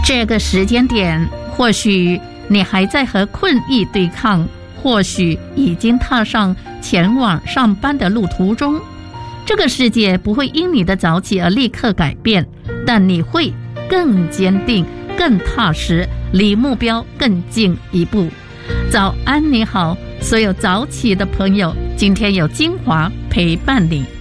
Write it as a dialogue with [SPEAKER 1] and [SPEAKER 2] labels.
[SPEAKER 1] 这个时间点，或许你还在和困意对抗，或许已经踏上前往上班的路途中。这个世界不会因你的早起而立刻改变，但你会更坚定、更踏实，离目标更近一步。早安，你好，所有早起的朋友，今天有精华陪伴你。